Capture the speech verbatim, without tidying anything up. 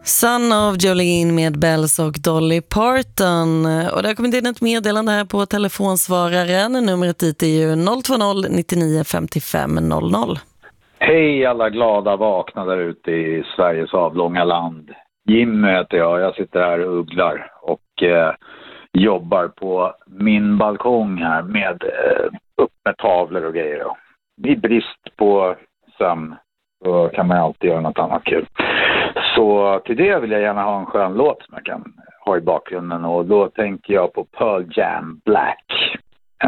Son of Jolene med Bells och Dolly Parton. Och det har kommit in ett meddelande här på telefonsvararen. Numret dit är ju noll två noll nittionio femtiofem noll noll. Hej alla glada vakna där ute i Sveriges avlånga land. Jim heter jag, jag sitter här och ugglar och eh, jobbar på min balkong här med eh, upp med tavlor och grejer. Då. I brist på sömn så kan man alltid göra något annat kul. Så till det vill jag gärna ha en skön låt som jag kan ha i bakgrunden och då tänker jag på Pearl Jam Black.